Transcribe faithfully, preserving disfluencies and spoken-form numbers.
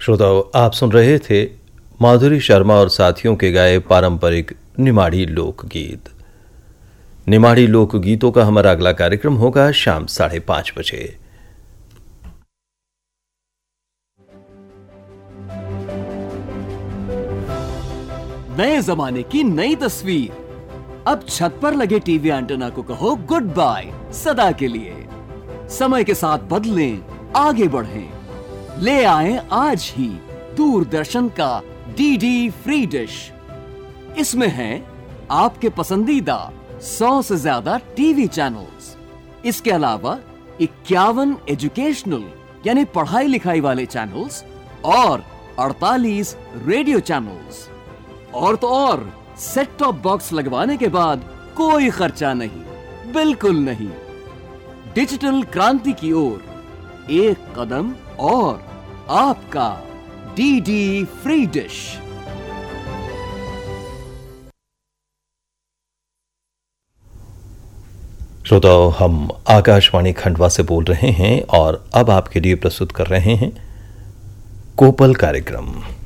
श्रोताओं, आप सुन रहे थे माधुरी शर्मा और साथियों के गाए पारंपरिक निमाड़ी लोकगीत। निमाड़ी लोकगीतों का हमारा अगला कार्यक्रम होगा शाम साढ़े पांच बजे। नए जमाने की नई तस्वीर। अब छत पर लगे टीवी एंटेना को कहो गुड बाय सदा के लिए। समय के साथ बदलें, आगे बढ़ें। ले आए आज ही दूरदर्शन का डीडी फ्री डिश। इसमें है आपके पसंदीदा सौ से ज्यादा टीवी चैनल्स। इसके अलावा इक्यावन एजुकेशनल यानी पढ़ाई लिखाई वाले चैनल्स और अड़तालीस रेडियो चैनल्स। और तो और सेट टॉप बॉक्स लगवाने के बाद कोई खर्चा नहीं, बिल्कुल नहीं। डिजिटल क्रांति की ओर एक कदम और आपका डीडी फ्री डिश। श्रोताओ, हम आकाशवाणी खंडवा से बोल रहे हैं और अब आपके लिए प्रस्तुत कर रहे हैं कोपल कार्यक्रम।